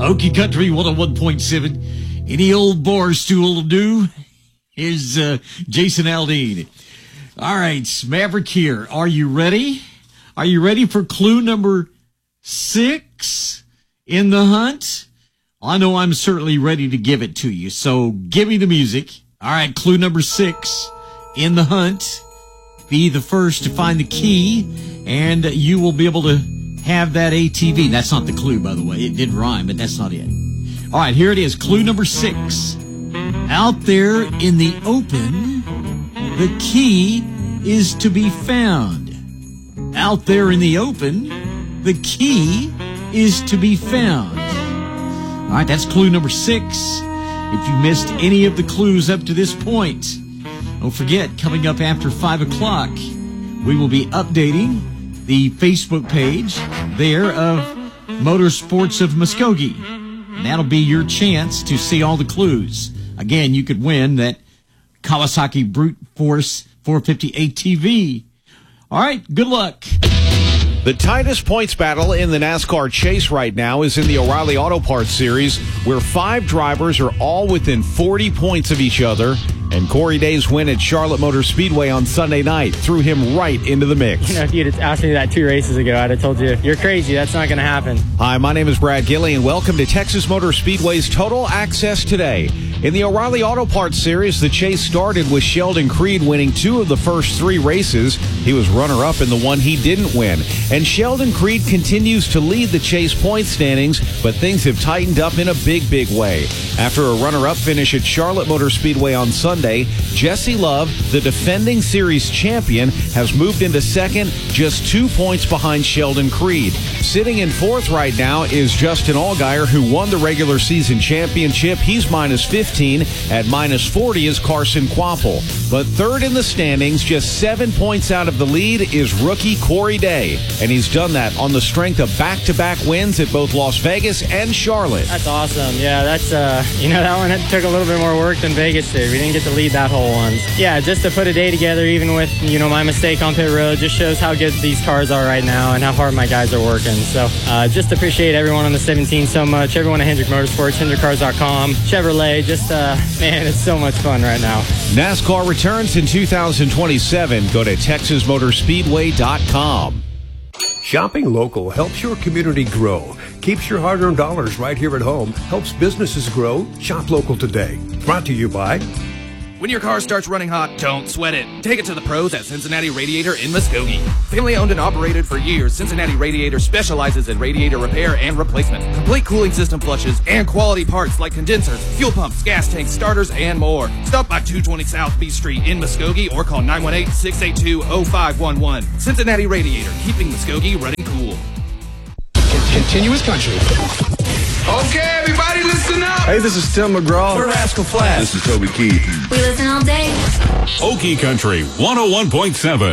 Okie Country 101.7. Any old bar stool will do. Here's Jason Aldean. All right, Maverick here. Are you ready? Are you ready for clue number 6 in the hunt? I know I'm certainly ready to give it to you, so give me the music. All right, clue number 6 in the hunt. Be the first to find the key, and you will be able to have that ATV. That's not the clue, by the way. It did rhyme, but that's not it. All right, here it is. Clue number 6. Out there in the open, the key is to be found. Out there in the open, the key is to be found. All right, that's clue number 6. If you missed any of the clues up to this point, don't forget, coming up after 5 o'clock, we will be updating the Facebook page there of Motorsports of Muskogee. And that'll be your chance to see all the clues. Again, you could win that Kawasaki Brute Force 450 ATV. All right, good luck. The tightest points battle in the NASCAR chase right now is in the O'Reilly Auto Parts Series, where 5 drivers are all within 40 points of each other. And Corey Day's win at Charlotte Motor Speedway on Sunday night threw him right into the mix. You know, if you'd asked me that 2 races ago, I'd have told you, you're crazy. That's not going to happen. Hi, my name is Brad Gilley, and welcome to Texas Motor Speedway's Total Access Today. In the O'Reilly Auto Parts Series, the chase started with Sheldon Creed winning 2 of the first 3 races. He was runner-up in the one he didn't win. And Sheldon Creed continues to lead the chase point standings, but things have tightened up in a big, big way. After a runner-up finish at Charlotte Motor Speedway on Sunday, Jesse Love, the defending series champion, has moved into second, just 2 points behind Sheldon Creed. Sitting in 4th right now is Justin Allgaier, who won the regular season championship. He's minus 15. At minus 40 is Carson Kvapil. But 3rd in the standings, just 7 points out of the lead, is rookie Corey Day. And he's done that on the strength of back-to-back wins at both Las Vegas and Charlotte. That's awesome. Yeah, that's, that one took a little bit more work than Vegas did. We didn't get to lead that whole one. Yeah, just to put a day together, even with, my mistake on pit road, just shows how good these cars are right now and how hard my guys are working. So just appreciate everyone on the 17 so much, everyone at Hendrick Motorsports, HendrickCars.com, Chevrolet, just, man, it's so much fun right now. NASCAR returns in 2027. Go to TexasMotorspeedway.com. Shopping local helps your community grow, keeps your hard-earned dollars right here at home, helps businesses grow. Shop local today. Brought to you by... When your car starts running hot, don't sweat it. Take it to the pros at Cincinnati Radiator in Muskogee. Family owned and operated for years, Cincinnati Radiator specializes in radiator repair and replacement, complete cooling system flushes, and quality parts like condensers, fuel pumps, gas tanks, starters, and more. Stop by 220 South B Street in Muskogee or call 918-682-0511. Cincinnati Radiator, keeping Muskogee running cool. Continuous country. Okay, everybody listen up. Hey, this is Tim McGraw. We're Rascal Flatts. This is Toby Keith. We listen all day. Okie Country 101.7.